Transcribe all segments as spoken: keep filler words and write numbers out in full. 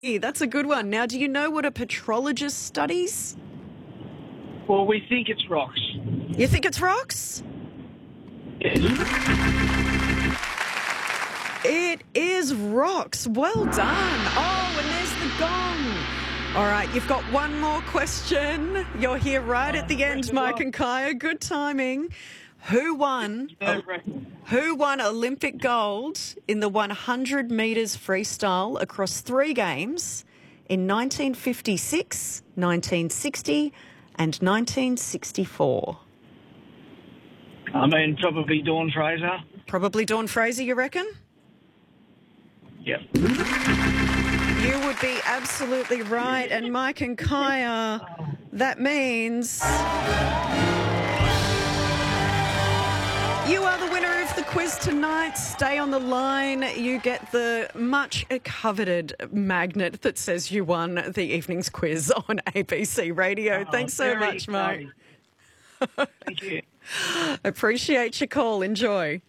Hey, that's a good one. Now, do you know what a petrologist studies? Well, we think it's rocks. You think it's rocks? It is rocks. Well done. Oh, and there's the gong. All right, you've got one more question. You're here right at the end, Mike and Kaya. Good timing. Who won? Who won Olympic gold in the one hundred metres freestyle across three games in nineteen fifty-six, nineteen sixty and nineteen sixty-four? I mean, probably Dawn Fraser. Probably Dawn Fraser, you reckon? Yep. You would be absolutely right. And Mike and Kaya, that means you are the winner of the quiz tonight. Stay on the line. You get the much coveted magnet that says you won the evening's quiz on A B C Radio. Oh, Thanks so much, exciting. Mike. Thank you. Appreciate your call. Enjoy.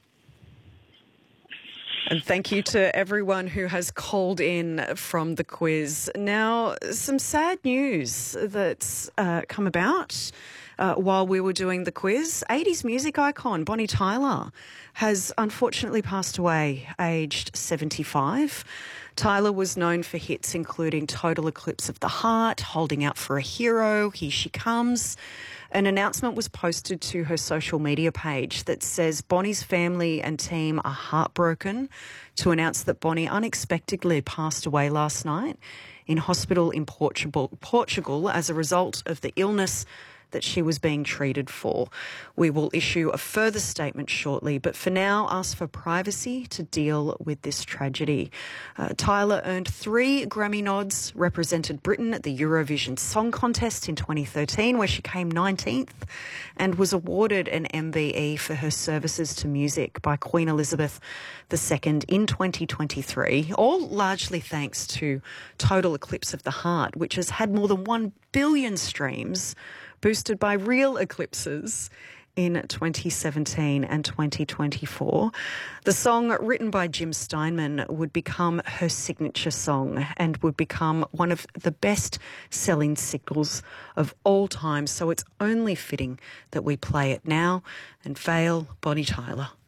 And thank you to everyone who has called in from the quiz. Now, some sad news that's uh, come about uh, while we were doing the quiz. eighties music icon Bonnie Tyler has unfortunately passed away, aged seventy-five. Tyler was known for hits including Total Eclipse of the Heart, Holding Out for a Hero, Here She Comes. An announcement was posted to her social media page that says Bonnie's family and team are heartbroken to announce that Bonnie unexpectedly passed away last night in hospital in Portugal, Portugal as a result of the illness that she was being treated for. We will issue a further statement shortly, but for now, ask for privacy to deal with this tragedy. Uh, Tyler earned three Grammy nods, represented Britain at the Eurovision Song Contest in twenty thirteen, where she came nineteenth, and was awarded an M B E for her services to music by Queen Elizabeth the Second in twenty twenty-three, all largely thanks to Total Eclipse of the Heart, which has had more than one billion streams, boosted by real eclipses in twenty seventeen and twenty twenty-four. The song, written by Jim Steinman, would become her signature song and would become one of the best-selling singles of all time, so it's only fitting that we play it now. And Vale, Bonnie Tyler.